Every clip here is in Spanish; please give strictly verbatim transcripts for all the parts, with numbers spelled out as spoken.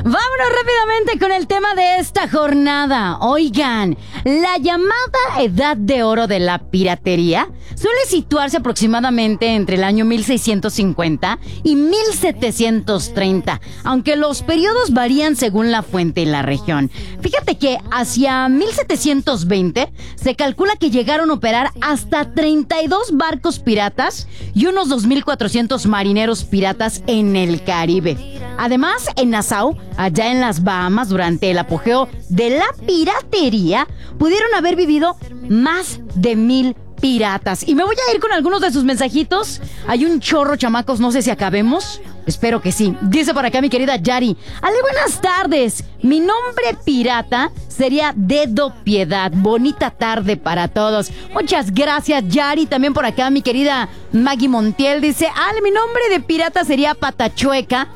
Vámonos rápidamente con el tema de esta jornada. Oigan, la llamada edad de oro de la piratería suele situarse aproximadamente entre el año mil seiscientos cincuenta y mil setecientos treinta, aunque los periodos varían según la fuente y la región. Fíjate que hacia mil setecientos veinte se calcula que llegaron a operar hasta treinta y dos barcos piratas y unos dos mil cuatrocientos marineros piratas en el Caribe. Además, en Nassau, allá en las Bahamas, durante el apogeo de la piratería, pudieron haber vivido más de mil piratas. Y me voy a ir con algunos de sus mensajitos. Hay un chorro, chamacos, no sé si acabemos. Espero que sí. Dice por acá mi querida Yari: Ale, buenas tardes. Mi nombre pirata sería Dedo Piedad. Bonita tarde para todos. Muchas gracias, Yari. También por acá mi querida Maggie Montiel dice: Ale, mi nombre de pirata sería Patachueca.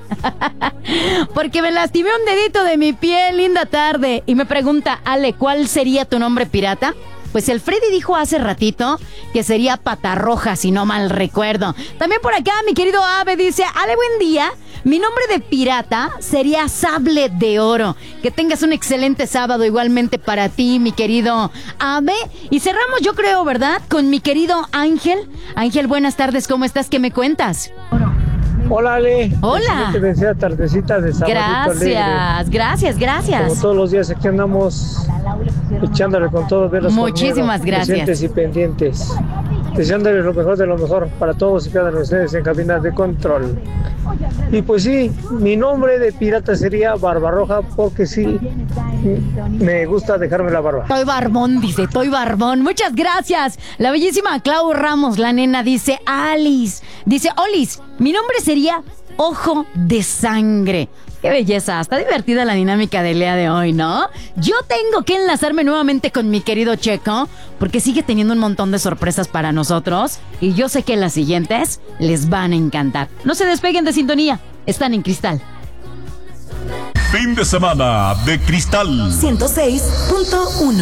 Porque me lastimé un dedito de mi pie. Linda tarde. Y me pregunta: Ale, ¿cuál sería tu nombre pirata? Pues el Freddy dijo hace ratito que sería Patarroja, si no mal recuerdo. También por acá mi querido Ave dice: Ale, buen día. Mi nombre de pirata sería Sable de Oro. Que tengas un excelente sábado igualmente para ti, mi querido Ave. Y cerramos, yo creo, ¿verdad? Con mi querido Ángel. Ángel, buenas tardes, ¿cómo estás? ¿Qué me cuentas? Hola, Ale. Hola. Te deseo tardecita de sábado. Gracias, gracias, gracias. Como todos los días aquí andamos echándole con todo. Ver los Muchísimas gracias. Presentes y pendientes. Deseándoles lo mejor de lo mejor para todos y cada uno de ustedes en cabinas de control. Y pues sí, mi nombre de pirata sería Barbarroja, porque sí, me gusta dejarme la barba. Estoy barbón, dice, estoy barbón. Muchas gracias. La bellísima Clau Ramos, la nena, dice: Alice, dice: Olis, mi nombre sería Ojo de Sangre. Qué belleza, está divertida la dinámica del día de hoy, ¿no? Yo tengo que enlazarme nuevamente con mi querido Checo, porque sigue teniendo un montón de sorpresas para nosotros, y yo sé que las siguientes les van a encantar. No se despeguen de sintonía, están en Cristal. Fin de semana de Cristal ciento seis punto uno.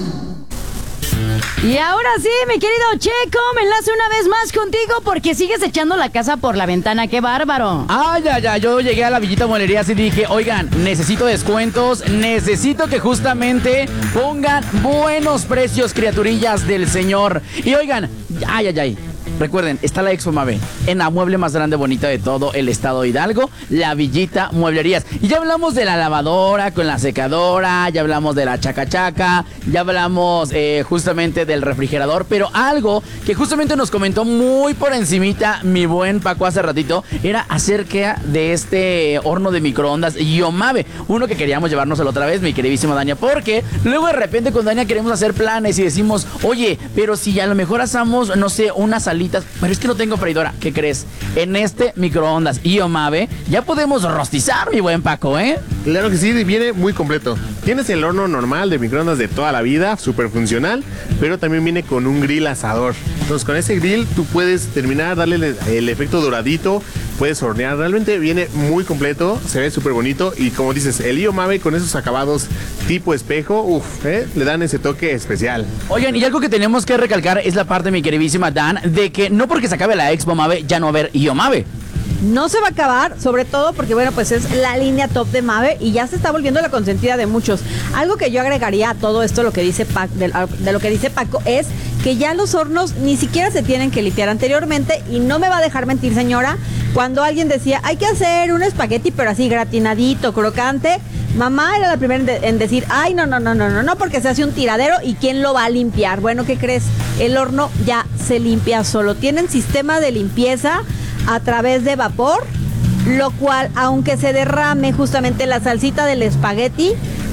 Y ahora sí, mi querido Checo, me enlazo una vez más contigo porque sigues echando la casa por la ventana. ¡Qué bárbaro! Ay, ay, ay, yo llegué a la Villita Mueblerías y dije: oigan, necesito descuentos, necesito que justamente pongan buenos precios, criaturillas del señor. Y oigan, ay, ay, ay, recuerden, está la Expo Mave, en la mueble más grande, bonita de todo el estado de Hidalgo, la Villita Mueblerías. Y ya hablamos de la lavadora con la secadora, ya hablamos de la chacachaca, ya hablamos eh, justamente del refrigerador, pero algo que justamente nos comentó muy por encimita mi buen Paco hace ratito, era acerca de este horno de microondas Iomave, uno que queríamos llevárnoslo otra vez, mi queridísima Dania, porque luego de repente con Dania queremos hacer planes y decimos: oye, pero si a lo mejor hacemos, no sé, una salida, pero es que no tengo freidora. ¿Qué crees? En este microondas Iomave ya podemos rostizar, mi buen Paco, ¿eh? Claro que sí, viene muy completo. Tienes el horno normal de microondas de toda la vida, súper funcional, pero también viene con un grill asador. Entonces con ese grill tú puedes terminar, darle el, el efecto doradito, puedes hornear. Realmente viene muy completo, se ve súper bonito, y como dices, el Iomave con esos acabados tipo espejo, uff, ¿eh? Le dan ese toque especial. Oigan, y algo que tenemos que recalcar es la parte, mi queridísima Dan, de que no porque se acabe la Expo Mave ya no va a haber Iomave. No se va a acabar, sobre todo porque, bueno, pues es la línea top de Mave y ya se está volviendo la consentida de muchos. Algo que yo agregaría a todo esto, lo que dice Paco, de, de lo que dice Paco, es que ya los hornos ni siquiera se tienen que limpiar anteriormente, y no me va a dejar mentir, señora, cuando alguien decía: hay que hacer un espagueti pero así gratinadito, crocante. Mamá era la primera en, de, en decir: ay, no, no, no, no, no, no, porque se hace un tiradero y ¿quién lo va a limpiar? Bueno, ¿qué crees? El horno ya se limpia solo. Tienen sistema de limpieza a través de vapor, lo cual, aunque se derrame justamente la salsita del espagueti,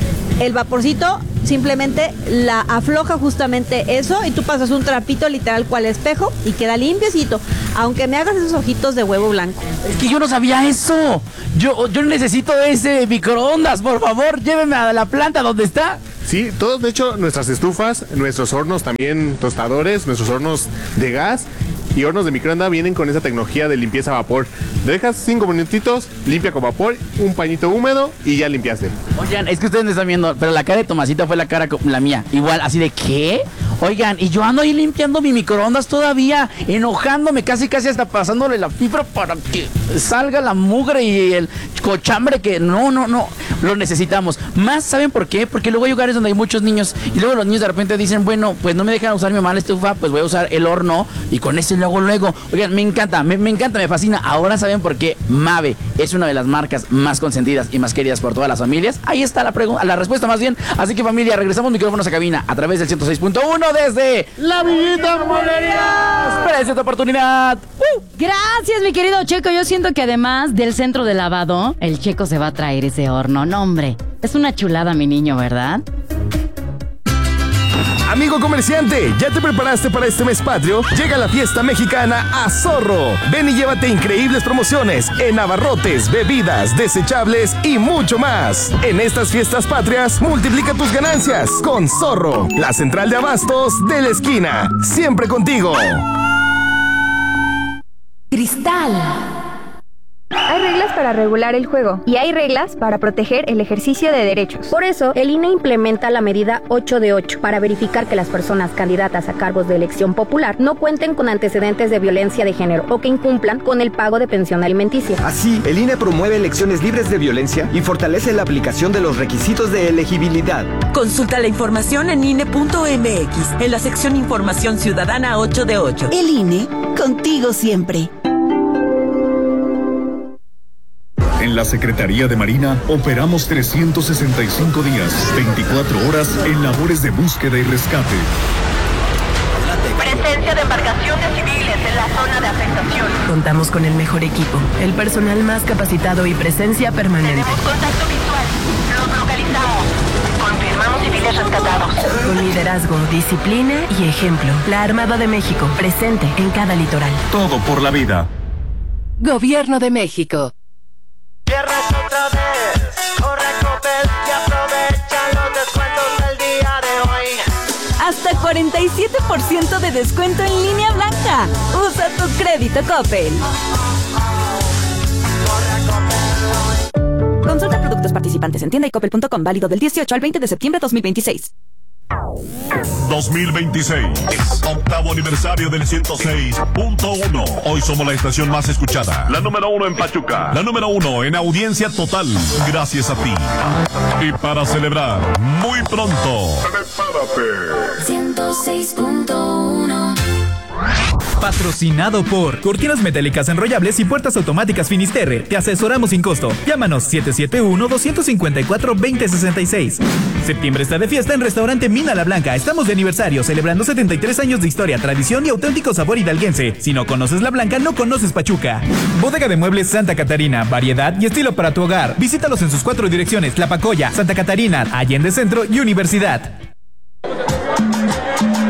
el vaporcito simplemente la afloja justamente eso, y tú pasas un trapito literal cual espejo y queda limpiecito, aunque me hagas esos ojitos de huevo blanco. Es que yo no sabía eso. Yo, yo necesito ese microondas, por favor, lléveme a la planta donde está. Sí, todos, de hecho, nuestras estufas, nuestros hornos también tostadores, nuestros hornos de gas y hornos de microondas vienen con esa tecnología de limpieza a vapor. Dejas cinco minutitos, limpia con vapor, un pañito húmedo y ya limpiaste. Oigan, es que ustedes me están viendo, pero la cara de Tomasita fue la cara como la mía. Igual, así de ¿qué? Oigan, y yo ando ahí limpiando mi microondas todavía, enojándome, casi casi hasta pasándole la fibra para que salga la mugre y el cochambre que no, no, no, lo necesitamos. Más, ¿saben por qué? Porque luego hay lugares donde hay muchos niños y luego los niños de repente dicen, bueno, pues no me dejan usar mi mamá la estufa, pues voy a usar el horno y con ese luego, luego. Oigan, me encanta, me, me encanta, me fascina. Ahora saben por qué Mave es una de las marcas más consentidas y más queridas por todas las familias. Ahí está la pregunta, la respuesta más bien. Así que familia, regresamos micrófonos a cabina a través del ciento seis punto uno desde La Villita Molerías. Espera esta oportunidad. ¡Uh! Gracias, mi querido Checo. Yo siento que además del centro de lavado, el Checo se va a traer ese horno. No, hombre, es una chulada, mi niño, ¿verdad? Amigo comerciante, ¿ya te preparaste para este mes patrio? Llega la fiesta mexicana a Zorro. Ven y llévate increíbles promociones en abarrotes, bebidas, desechables y mucho más. En estas fiestas patrias, multiplica tus ganancias con Zorro, la central de abastos de la esquina. Siempre contigo. Cristal. Hay reglas para regular el juego y hay reglas para proteger el ejercicio de derechos. Por eso, el I N E implementa la medida ocho de ocho para verificar que las personas candidatas a cargos de elección popular no cuenten con antecedentes de violencia de género o que incumplan con el pago de pensión alimenticia. Así, el I N E promueve elecciones libres de violencia y fortalece la aplicación de los requisitos de elegibilidad. Consulta la información en I N E punto M X en la sección Información Ciudadana ocho de ocho. El I N E, contigo siempre. En la Secretaría de Marina operamos trescientos sesenta y cinco días, veinticuatro horas en labores de búsqueda y rescate. Presencia de embarcaciones civiles en la zona de afectación. Contamos con el mejor equipo, el personal más capacitado y presencia permanente. Tenemos contacto visual. Los localizamos. Confirmamos civiles rescatados. Con liderazgo, disciplina y ejemplo. La Armada de México, presente en cada litoral. Todo por la vida. Gobierno de México. Viernes otra vez, corre Coppel y aprovecha los descuentos del día de hoy. Hasta cuarenta y siete por ciento de descuento en línea blanca. Usa tu crédito Coppel. Consulta productos participantes en tienda y coppel punto com, válido del dieciocho al veinte de septiembre de dos mil veintiséis. dos mil veintiséis, octavo aniversario del ciento seis punto uno. Hoy somos la estación más escuchada, la número uno en Pachuca, la número uno en audiencia total, gracias a ti. Y para celebrar, muy pronto, prepárate. ciento seis punto uno. Patrocinado por Cortinas Metálicas Enrollables y Puertas Automáticas Finisterre. Te asesoramos sin costo. Llámanos siete siete uno, dos cinco cuatro, dos cero seis seis. Septiembre está de fiesta en Restaurante Mina La Blanca. Estamos de aniversario, celebrando setenta y tres años de historia, tradición y auténtico sabor hidalguense. Si no conoces La Blanca, no conoces Pachuca. Bodega de Muebles Santa Catarina. Variedad y estilo para tu hogar. Visítalos en sus cuatro direcciones: Tlapacoya, Santa Catarina, Allende Centro y Universidad.